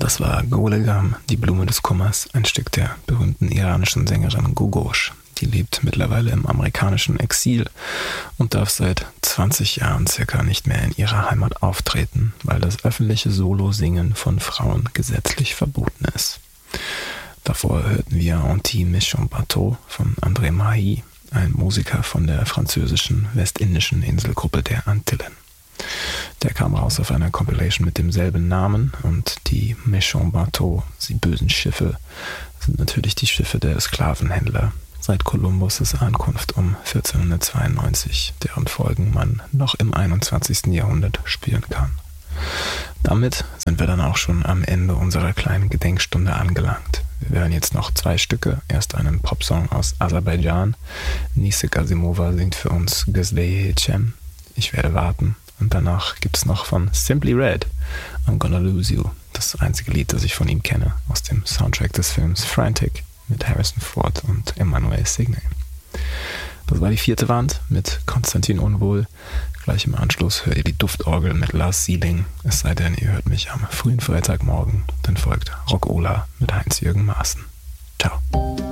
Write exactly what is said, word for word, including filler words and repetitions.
Das war Golegam, die Blume des Kummers, ein Stück der berühmten iranischen Sängerin Gogosh. Die lebt mittlerweile im amerikanischen Exil und darf seit zwanzig Jahren circa nicht mehr in ihrer Heimat auftreten, weil das öffentliche Solo-Singen von Frauen gesetzlich verboten ist. Davor hörten wir Anti-Méchant Bateau von André Mahi, ein Musiker von der französischen westindischen Inselgruppe der Antillen. Der kam raus auf einer Compilation mit demselben Namen und die Méchant Bateau, die bösen Schiffe, sind natürlich die Schiffe der Sklavenhändler seit Kolumbus' Ankunft um vierzehnhundertzweiundneunzig, deren Folgen man noch im einundzwanzigsten Jahrhundert spüren kann. Damit sind wir dann auch schon am Ende unserer kleinen Gedenkstunde angelangt. Wir hören jetzt noch zwei Stücke. Erst einen Popsong aus Aserbaidschan. Nise Gazimova singt für uns Gazveye Cem. Ich werde warten. Und danach gibt es noch von Simply Red I'm Gonna Lose You. Das einzige Lied, das ich von ihm kenne, aus dem Soundtrack des Films Frantic mit Harrison Ford und Emmanuel Segne. Das war die vierte Wand mit Konstantin Unwohl. Gleich im Anschluss hört ihr die Duftorgel mit Lars Sieling. Es sei denn, ihr hört mich am frühen Freitagmorgen. Dann folgt Rock Ola mit Heinz-Jürgen Maaßen. Ciao.